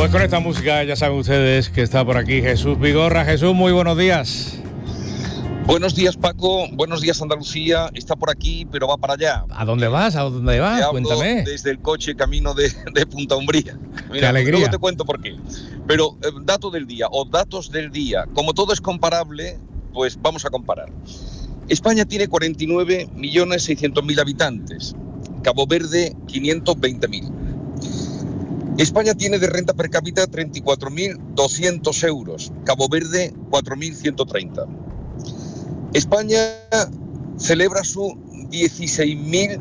Pues con esta música ya saben ustedes que está por aquí Jesús Vigorra. Jesús, muy buenos días. Buenos días, Paco. Buenos días, Andalucía. Está por aquí, pero va para allá. ¿A dónde vas? ¿A dónde vas? Te hablo Cuéntame. desde el coche camino de Punta Umbría. Mira, ¡Qué alegría! Luego te cuento por qué. Pero dato del día o datos del día. Como todo es comparable, pues vamos a comparar. España tiene 49.600.000 habitantes. Cabo Verde, 520.000. España tiene de renta per cápita 34.200 euros. Cabo Verde, 4.130. España celebra su 16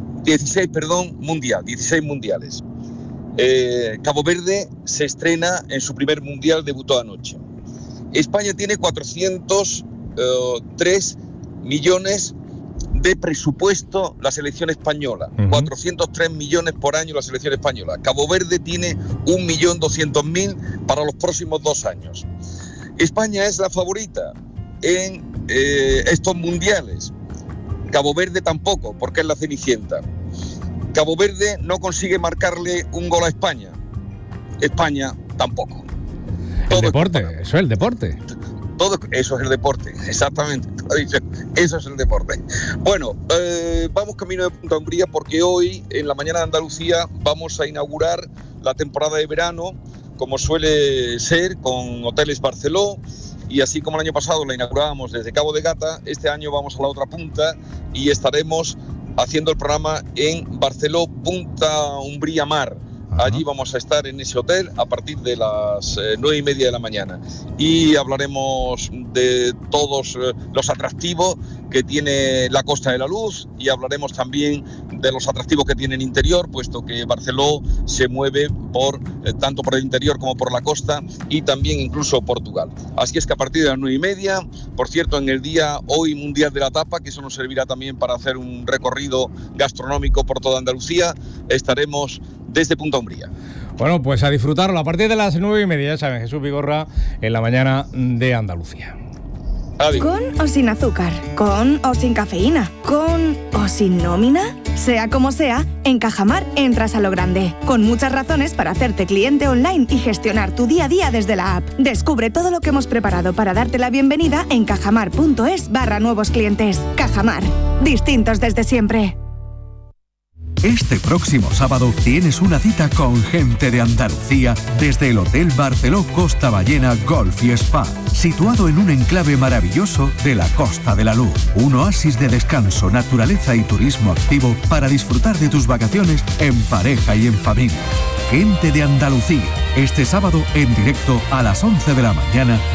mundiales. Cabo Verde se estrena en su primer mundial, debutó anoche. España tiene 403 millones de presupuesto la selección española. 403 millones por año la selección española. Cabo Verde tiene 1.200.000 para los próximos 2 años. España es la favorita en estos mundiales. Cabo Verde tampoco, porque es la cenicienta. Cabo Verde no consigue marcarle un gol a España. España tampoco. El deporte, eso es el deporte. Todo eso es el deporte, exactamente. Eso es el deporte. Bueno, vamos camino de Punta Umbría porque hoy, en la mañana de Andalucía, vamos a inaugurar la temporada de verano, como suele ser, con Hoteles Barceló. Y así como el año pasado la inaugurábamos desde Cabo de Gata, este año vamos a la otra punta y estaremos haciendo el programa en Barceló, Punta Umbría Mar. Allí vamos a estar en ese hotel a partir de las 9:30 de la mañana. Y hablaremos de todos los atractivos que tiene la Costa de la Luz y hablaremos también de los atractivos que tiene el interior, puesto que Barceló se mueve tanto por el interior como por la costa y también incluso Portugal. Así es que a partir de las 9:30, por cierto, en el día hoy Mundial de la Tapa, que eso nos servirá también para hacer un recorrido gastronómico por toda Andalucía, estaremos desde Punta Umbría. Bueno, pues a disfrutarlo a partir de las 9:30, ya saben, Jesús Vigorra en la mañana de Andalucía. Adiós. ¿Con o sin azúcar? ¿Con o sin cafeína? ¿Con o sin nómina? Sea como sea, en Cajamar entras a lo grande, con muchas razones para hacerte cliente online y gestionar tu día a día desde la app. Descubre todo lo que hemos preparado para darte la bienvenida en cajamar.es/nuevos clientes. Cajamar, distintos desde siempre. Este próximo sábado tienes una cita con gente de Andalucía desde el Hotel Barceló Costa Ballena Golf y Spa, situado en un enclave maravilloso de la Costa de la Luz. Un oasis de descanso, naturaleza y turismo activo para disfrutar de tus vacaciones en pareja y en familia. Gente de Andalucía, este sábado en directo a las 11 de la mañana